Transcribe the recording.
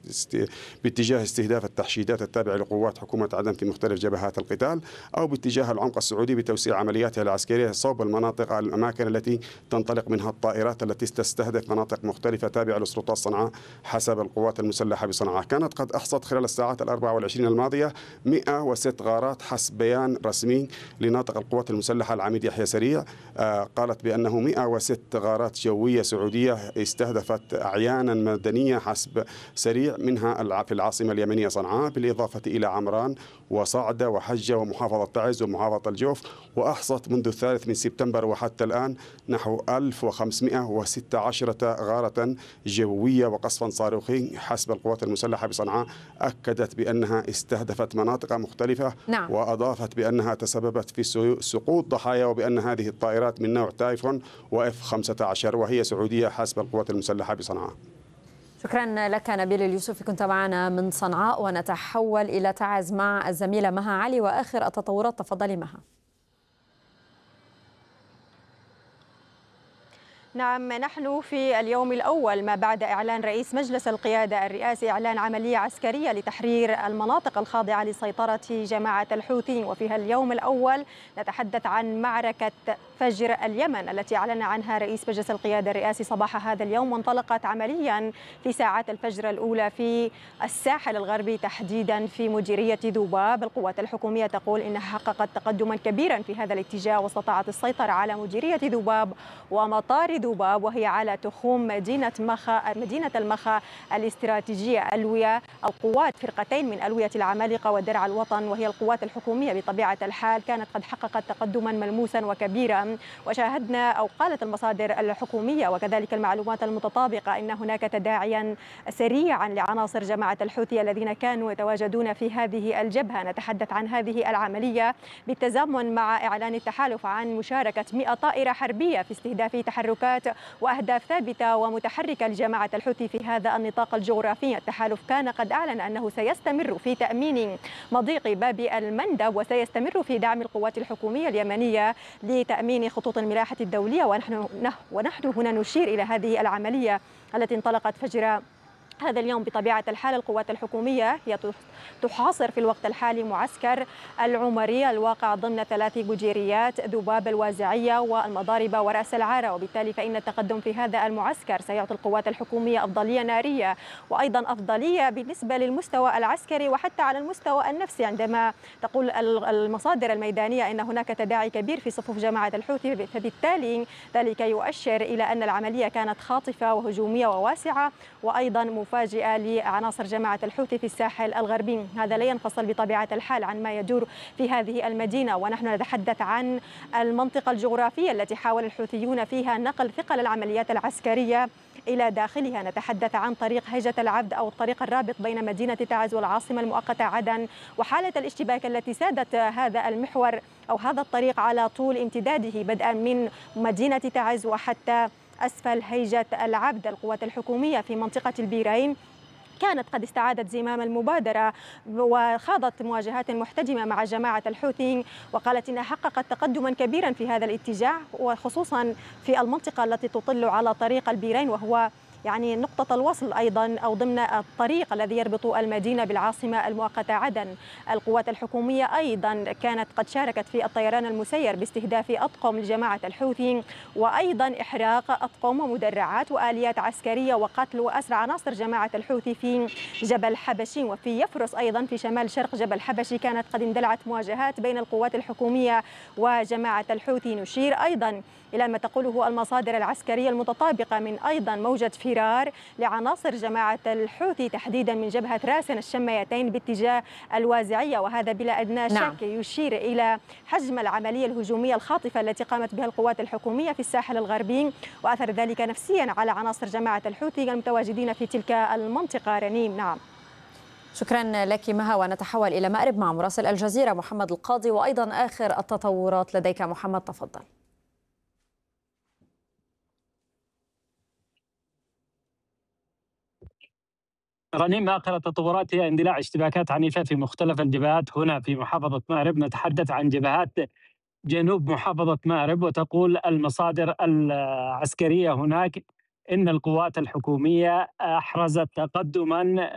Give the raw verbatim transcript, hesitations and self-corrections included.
باتجاه استهداف التحشيدات التابعة لقوات حكومة عدن في مختلف جبهات القتال، أو باتجاه العمق السعودي بتوسيع عملياتها العسكرية صوب المناطق الأماكن التي تنطلق منها الطائرات التي تستهدف مناطق مختلفة تابعة لسلطات صنعاء حسب القوات المسلحة بصنعاء. كانت قد أحصت خلال الساعات الأربع والعشرين الماضية مئة وست غارات حسب بيان رسمي لناطق القوات المسلحة العميد يحيى سريع. آه قالت بأنه مئة وست غارات جوية سعودية استهدفت أعيانا مدنية حسب سريع، منها في العاصمة اليمنية صنعاء، بالإضافة إلى عمران وصعدة وحجة ومحافظة تعز ومحافظة الجوف. وأحصت منذ الثالث من سبتمبر وحتى الآن نحو ألف وخمسمئة وستة عشر غارة جوية وقصفا صاروخي حسب القوات المسلحة بصنعاء. أكدت بأنها استهدفت مناطق مختلفة. نعم. وأضافت بأنها تسببت في سقوط ضحايا، وبأن هذه الطائرات من نوع تايفون وإف خمسة عشر وهي سعودية حسب القوات المسلحة بصنعاء. شكرا لك نبيل اليوسفي، كنت معنا من صنعاء. ونتحول إلى تعز مع الزميلة مها علي وآخر التطورات. تفضلي مها. نعم، نحن في اليوم الأول ما بعد إعلان رئيس مجلس القيادة الرئاسي إعلان عملية عسكرية لتحرير المناطق الخاضعة لسيطرة جماعة الحوثي، وفيها اليوم الأول نتحدث عن معركة فجر اليمن التي أعلن عنها رئيس مجلس القيادة الرئاسي صباح هذا اليوم، وانطلقت عمليا في ساعات الفجر الأولى في الساحل الغربي تحديدا في مديرية ذوباب. القوات الحكومية تقول إنها حققت تقدما كبيرا في هذا الاتجاه واستطاعت السيطرة على مديرية ذوباب ومطار ذوباب، وهي على تخوم مدينة مخا مدينة المخا الاستراتيجية. ألوية القوات فرقتين من ألوية العمالقة ودرع الوطن، وهي القوات الحكومية بطبيعة الحال، كانت قد حققت تقدما ملموسا وكبيرا. وشاهدنا أو قالت المصادر الحكومية وكذلك المعلومات المتطابقة إن هناك تداعيا سريعا لعناصر جماعة الحوثي الذين كانوا يتواجدون في هذه الجبهة. نتحدث عن هذه العملية بالتزامن مع إعلان التحالف عن مشاركة مئة طائرة حربية في استهداف تحركات وأهداف ثابتة ومتحركة لجماعة الحوثي في هذا النطاق الجغرافي. التحالف كان قد أعلن أنه سيستمر في تأمين مضيق باب المندب وسيستمر في دعم القوات الحكومية اليمنية لتأمين خطوط الملاحة الدولية. ونحن ونحن هنا نشير إلى هذه العملية التي انطلقت فجر هذا اليوم. بطبيعة الحال القوات الحكومية هي تحاصر في الوقت الحالي معسكر العمري الواقع ضمن ثلاث جزيريات ذوباب الوازعية والمضاربة ورأس العارة، وبالتالي فإن التقدم في هذا المعسكر سيعطي القوات الحكومية أفضلية نارية وأيضا أفضلية بالنسبة للمستوى العسكري وحتى على المستوى النفسي، عندما تقول المصادر الميدانية أن هناك تداعي كبير في صفوف جماعة الحوثي، فبالتالي ذلك يؤشر إلى أن العملية كانت خاطفة وهجومية وواسعة وأيضا مفاجئة لعناصر جماعة الحوثي في الساحل الغربي. هذا لا ينفصل بطبيعة الحال عن ما يدور في هذه المدينة، ونحن نتحدث عن المنطقة الجغرافية التي حاول الحوثيون فيها نقل ثقل العمليات العسكرية إلى داخلها. نتحدث عن طريق هيجة العبد أو الطريق الرابط بين مدينة تعز والعاصمة المؤقتة عدن، وحالة الاشتباك التي سادت هذا المحور أو هذا الطريق على طول امتداده بدءا من مدينة تعز وحتى أسفل هيجة العبد. القوات الحكومية في منطقة البيرين كانت قد استعادت زمام المبادرة وخاضت مواجهات محتدمة مع جماعة الحوثي، وقالت إنها حققت تقدما كبيرا في هذا الاتجاه، وخصوصا في المنطقة التي تطل على طريق البيرين، وهو يعني نقطة الوصل أيضا أو ضمن الطريق الذي يربط المدينة بالعاصمة المؤقتة عدن. القوات الحكومية أيضا كانت قد شاركت في الطيران المسير باستهداف أطقم لجماعة الحوثي، وأيضا إحراق أطقم ومدرعات وآليات عسكرية وقتل وأسر عناصر جماعة الحوثي في جبل حبشي وفي يفرس أيضا في شمال شرق جبل حبشي. كانت قد اندلعت مواجهات بين القوات الحكومية وجماعة الحوثي. نشير أيضا إلى ما تقوله المصادر العسكرية المتطابقة من أيضا موجة فرار لعناصر جماعة الحوثي تحديدا من جبهة راسن الشميتين باتجاه الوازعية، وهذا بلا أدنى نعم. شك يشير إلى حجم العملية الهجومية الخاطفة التي قامت بها القوات الحكومية في الساحل الغربي، وأثر ذلك نفسيا على عناصر جماعة الحوثي المتواجدين في تلك المنطقة. رنيم. نعم، شكرا لك مها. ونتحول إلى مأرب مع مراسل الجزيرة محمد القاضي، وأيضا آخر التطورات لديك محمد. تفضل. رنيم، آخر التطورات هي اندلاع اشتباكات عنيفة في مختلف الجبهات هنا في محافظة مأرب. نتحدث عن جبهات جنوب محافظة مأرب، وتقول المصادر العسكرية هناك إن القوات الحكومية أحرزت تقدما